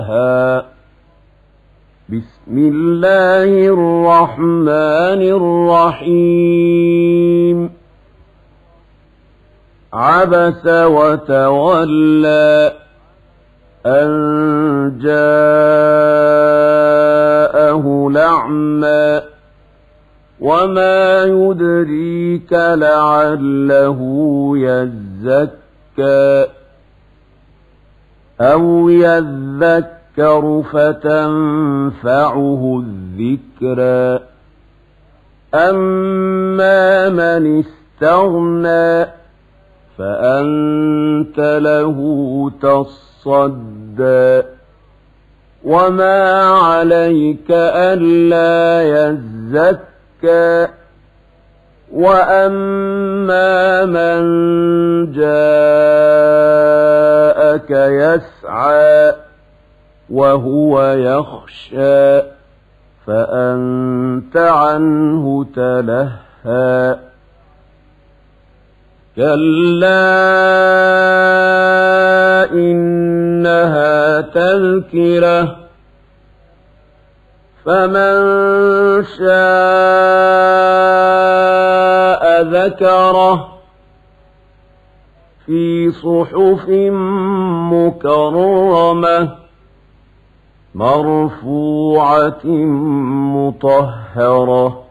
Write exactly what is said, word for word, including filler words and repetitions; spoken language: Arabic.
ها بسم الله الرحمن الرحيم عبس وتولى أن جاءه الأعمى وما يدريك لعله يزكى أو يذكر فتنفعه الذكرى أما من استغنى فأنت له تصدى وما عليك ألا يزكى وأما من جاءك يسعى وهو يخشى فأنت عنه تلهى كلا إنها تذكرة فمن شاء ذكره في صحف مكرمة مرفوعة مطهرة